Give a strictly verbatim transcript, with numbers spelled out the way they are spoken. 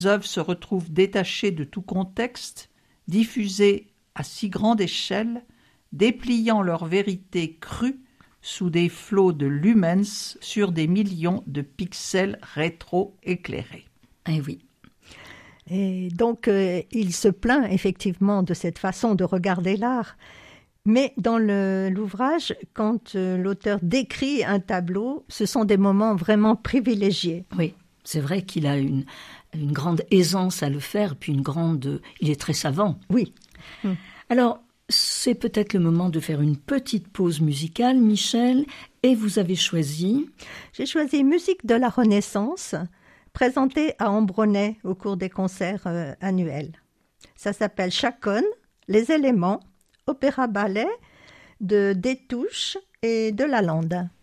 œuvres se retrouvent détachées de tout contexte, diffusées à si grande échelle, dépliant leur vérité crue sous des flots de lumens sur des millions de pixels rétro-éclairés. Eh oui. Et donc, euh, il se plaint effectivement de cette façon de regarder l'art. Mais dans le, l'ouvrage, quand euh, l'auteur décrit un tableau, ce sont des moments vraiment privilégiés. Oui, c'est vrai qu'il a une, une grande aisance à le faire, puis une grande... Il est très savant. Oui. Hum. Alors, c'est peut-être le moment de faire une petite pause musicale, Michel, et vous avez choisi... J'ai choisi Musique de la Renaissance, présentée à Ambronay au cours des concerts euh, annuels. Ça s'appelle Chaconne, Les éléments, opéra-ballet de Destouches et de Lalande.